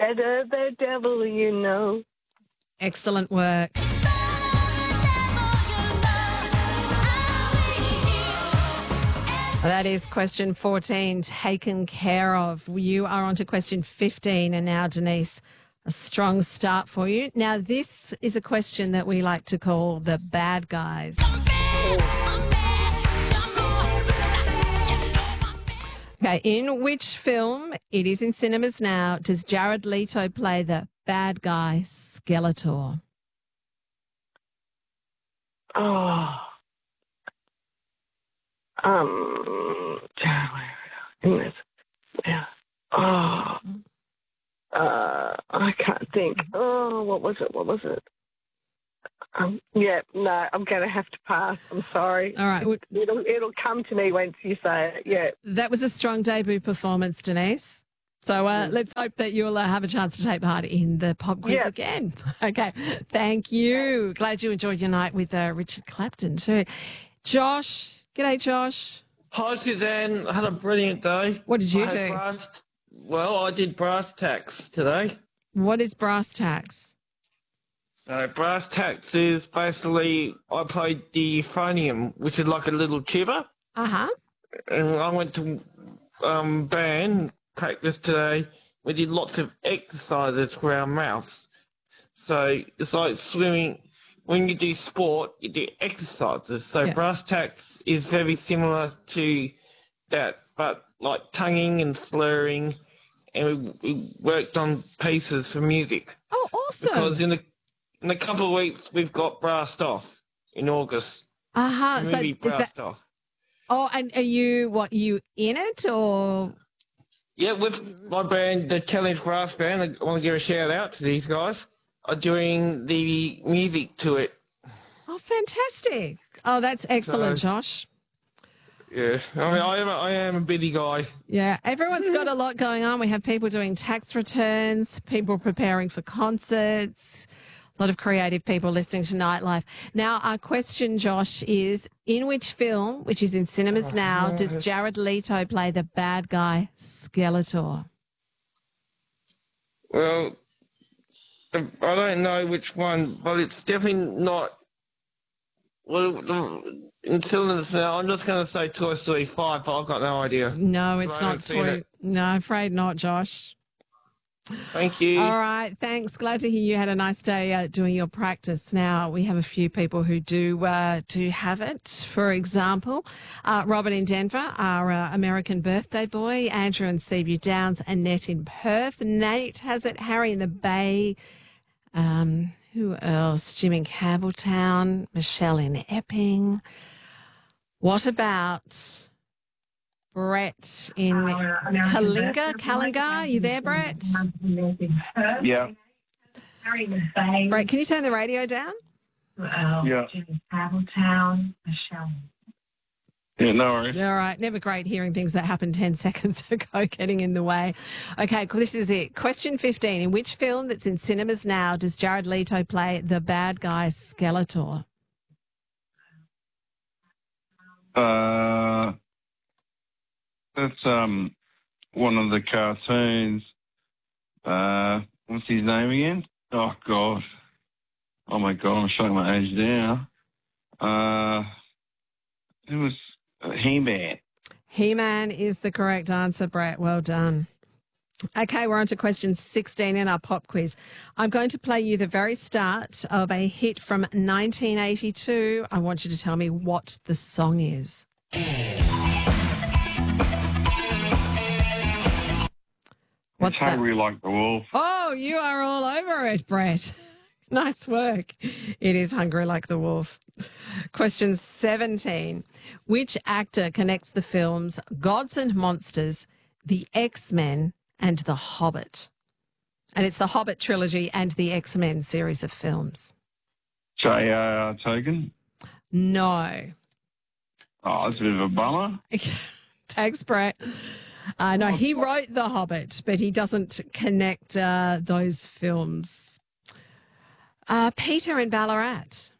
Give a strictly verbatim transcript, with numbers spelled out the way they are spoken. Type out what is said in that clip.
better the devil you know. Excellent work. That is question fourteen, taken care of. You are on to question fifteen, and now, Denise, a strong start for you. Now, this is a question that we like to call the bad guys. Okay, in which film, it is in cinemas now, does Jared Leto play the bad guy Skeletor? Oh. Um, yeah. Oh, uh, I can't think. Oh, what was it? What was it? Um, yeah, no, I'm going to have to pass. I'm sorry. All right. It'll, it'll come to me once you say it, yeah. That was a strong debut performance, Denise. So uh, mm. let's hope that you'll uh, have a chance to take part in the pop quiz yeah. again. Okay, thank you. Glad you enjoyed your night with uh, Richard Clapton too. Josh. G'day, Josh. Hi, Suzanne. I had a brilliant day. What did you I do? Brass, well, I did brass tacks today. What is brass tacks? So brass tacks is basically I played the euphonium, which is like a little tuba. Uh-huh. And I went to um, band practice today. We did lots of exercises for our mouths. So it's like swimming. When you do sport, you do exercises. So yeah. brass tacks is very similar to that, but like tonguing and slurring, and we, we worked on pieces for music. Oh, awesome! Because in a in a couple of weeks we've got Brassed Off in August. Uh huh. So Brassed that... Off. Oh, and are you what? Are you in it or? Yeah, with my band, the Challenge Brass Band. I want to give a shout out to these guys. Are doing the music to it. Oh, fantastic. Oh, that's excellent, so, Josh. Yeah, I mean, I am, a, I am a busy guy. Yeah, everyone's got a lot going on. We have people doing tax returns, people preparing for concerts, a lot of creative people listening to Nightlife. Now, our question, Josh, is in which film, which is in cinemas now, does Jared Leto play the bad guy Skeletor? Well, I don't know which one, but it's definitely not. Well, in cinemas now, I'm just going to say Toy Story five, but I've got no idea. No, it's not Toy. No, I'm afraid not, Josh. Thank you. All right, thanks. Glad to hear you had a nice day uh, doing your practice. Now, we have a few people who do uh, do have it. For example, uh, Robin in Denver, our uh, American birthday boy, Andrew in Seaview Downs, Annette in Perth, Nate has it, Harry in the Bay, um, who else? Jim in Campbelltown, Michelle in Epping. What about Brett in Kalinga? Kalinga, are you there, Brett? Yeah. Brett, can you turn the radio down? Yeah. Campbelltown, Michelle. Yeah, no worries. All right. Never great hearing things that happened ten seconds ago getting in the way. Okay, cool. This is it. Question fifteen. In which film that's in cinemas now does Jared Leto play the bad guy Skeletor? Uh, that's um one of the cartoons. Uh, what's his name again? Oh, God. Oh, my God. I'm showing my age now. Uh, it was... He-Man. He-Man is the correct answer, Brett. Well done. Okay, we're on to question sixteen in our pop quiz. I'm going to play you the very start of a hit from nineteen eighty-two. I want you to tell me what the song is. What's it's Hungry that? Like the Wolf. Oh, you are all over it, Brett. Nice work. It is Hungry Like the Wolf. Question seventeen. Which actor connects the films Gods and Monsters, The X-Men and The Hobbit? And it's the Hobbit trilogy and the X-Men series of films. J R R. Tolkien? No. Oh, that's a bit of a bummer. Thanks, Brett. Uh, no, he wrote The Hobbit, but he doesn't connect uh, those films. Uh, Peter in Ballarat.